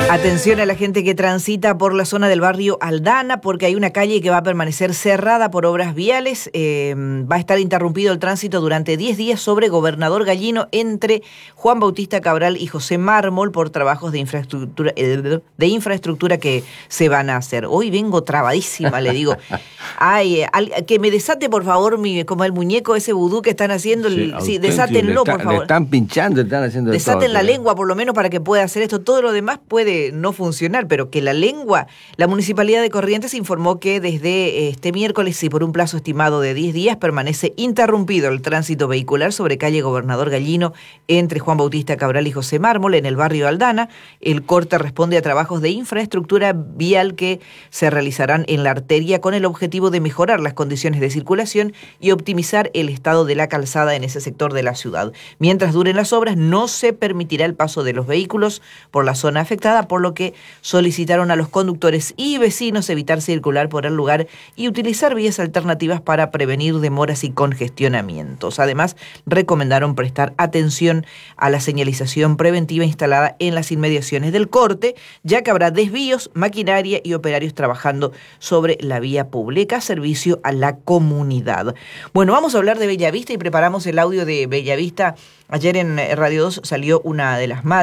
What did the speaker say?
Atención a la gente que transita por la zona del barrio Aldana, porque hay una calle que va a permanecer cerrada por obras viales. Va a estar interrumpido el tránsito durante 10 días sobre Gobernador Gallino entre Juan Bautista Cabral y José Mármol por trabajos de infraestructura que se van a hacer. Hoy vengo trabadísima, le digo. Ay, que me desate, por favor, como el muñeco ese vudú que están haciendo. Sí, desátenlo, por favor. Le están pinchando, están haciendo desaten la lengua, por lo menos, para que pueda hacer esto. Todo lo demás puede no funcionar, pero que la lengua... La Municipalidad de Corrientes informó que desde este miércoles y por un plazo estimado de 10 días permanece interrumpido el tránsito vehicular sobre calle Gobernador Gallino entre Juan Bautista Cabral y José Mármol en el barrio Aldana. El corte responde a trabajos de infraestructura vial que se realizarán en la arteria con el objetivo de mejorar las condiciones de circulación y optimizar el estado de la calzada en ese sector de la ciudad. Mientras duren las obras, no se permitirá el paso de los vehículos por la zona afectada, por lo que solicitaron a los conductores y vecinos evitar circular por el lugar y utilizar vías alternativas para prevenir demoras y congestionamientos. Además, recomendaron prestar atención a la señalización preventiva instalada en las inmediaciones del corte, ya que habrá desvíos, maquinaria y operarios trabajando sobre la vía pública, servicio a la comunidad. Bueno, vamos a hablar de Bellavista y preparamos el audio de Bellavista. Ayer en Radio 2 salió una de las madres